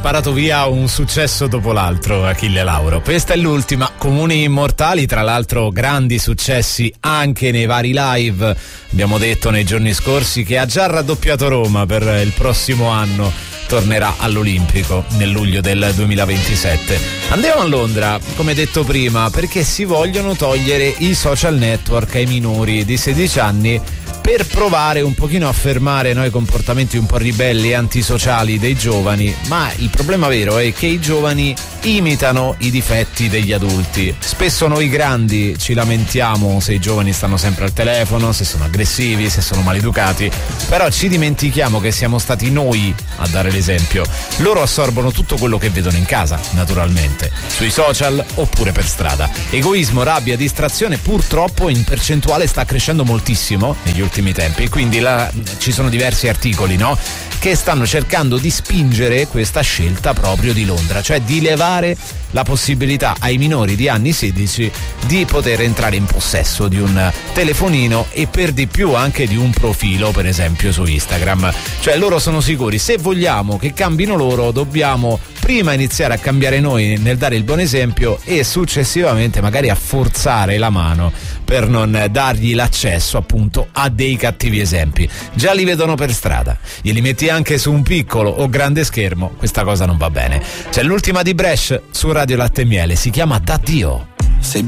sparato via un successo dopo l'altro, Achille Lauro. Questa è l'ultima, Comuni Immortali, tra l'altro grandi successi anche nei vari live. Abbiamo detto nei giorni scorsi che ha già raddoppiato Roma per il prossimo anno. Tornerà all'Olimpico nel luglio del 2027. Andiamo a Londra, come detto prima, perché si vogliono togliere i social network ai minori di 16 anni per provare un pochino a fermare i comportamenti un po' ribelli e antisociali dei giovani, ma il problema vero è che i giovani imitano i difetti degli adulti. Spesso noi grandi ci lamentiamo se i giovani stanno sempre al telefono, se sono aggressivi, se sono maleducati, però ci dimentichiamo che siamo stati noi a dare l'esempio. Loro assorbono tutto quello che vedono in casa, naturalmente, sui social oppure per strada. Egoismo, rabbia, distrazione purtroppo in percentuale sta crescendo moltissimo negli ultimi tempi, quindi ci sono diversi articoli, che stanno cercando di spingere questa scelta proprio di Londra, cioè di levare la possibilità ai minori di anni 16 di poter entrare in possesso di un telefonino e per di più anche di un profilo, per esempio su Instagram. Cioè loro sono sicuri, se vogliamo che cambino loro dobbiamo prima iniziare a cambiare noi nel dare il buon esempio e successivamente magari a forzare la mano per non dargli l'accesso appunto a dei cattivi esempi. Già li vedono per strada, glieli metti anche su un piccolo o grande schermo, questa cosa non va bene. C'è l'ultima di Bresh su Radio Latte e Miele, si chiama Da Dio.